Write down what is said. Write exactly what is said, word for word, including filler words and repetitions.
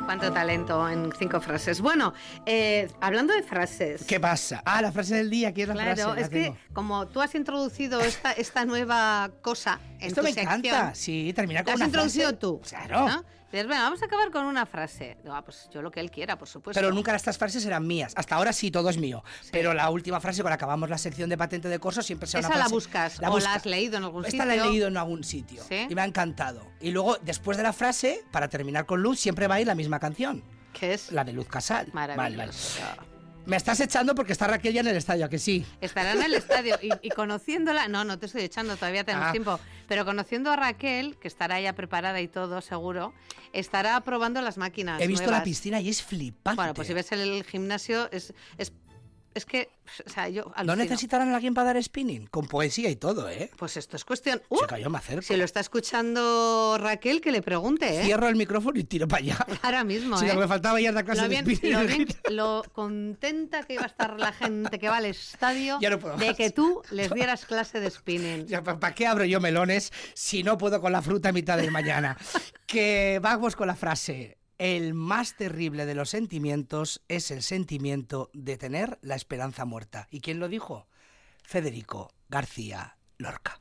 Cuánto talento en cinco frases. Bueno, eh, hablando de frases. ¿Qué pasa? Ah, la frase del día, ¿quién es la claro, frase? Claro, es que tengo. como tú has introducido esta, esta nueva cosa en Esto tu me sección, encanta, sí, terminar con ¿la una has introducido frase. tú? Claro. ¿No? Dices, bueno, vamos a acabar con una frase. Digo, ah, pues yo lo que él quiera, por supuesto. Pero nunca estas frases eran mías. Hasta ahora sí, todo es mío. Sí. Pero la última frase con la que acabamos la sección de patente de corso siempre será ¿Esa una frase. la buscas la o busca. la has leído en algún Esta sitio? la he leído en algún sitio. ¿Sí? Y me ha encantado. Y luego, después de la frase, para terminar con Luz, siempre va a ir la misma canción. ¿Qué es? La de Luz Casal. Maravilloso. Vale, vale. Me estás echando porque está Raquel ya en el estadio, ¿a que sí? Estará en el estadio y, y conociéndola, no, no te estoy echando, todavía tenemos Ah. tiempo, pero conociendo a Raquel, que estará ya preparada y todo, seguro, estará probando las máquinas He visto nuevas. la piscina y es flipante. Bueno, pues si ves el gimnasio, es, es, es que, o sea, yo alucino. ¿No necesitarán a alguien para dar spinning? Con poesía y todo, ¿eh? Pues esto es cuestión... ¡Uh! Chica, yo me acerco. Si lo está escuchando Raquel, que le pregunte, ¿eh? Cierro el micrófono y tiro para allá. Ahora mismo, Si ¿eh? lo que me faltaba ya es la clase Lo de bien, spinning. lo, bien- lo contenta que iba a estar la gente que va al estadio Ya no puedo de más. que tú les dieras clase de spinning. Ya, ¿para qué abro yo melones si no puedo con la fruta a mitad de mañana? Que vamos con la frase. El más terrible de los sentimientos es el sentimiento de tener la esperanza muerta. ¿Y quién lo dijo? Federico García Lorca.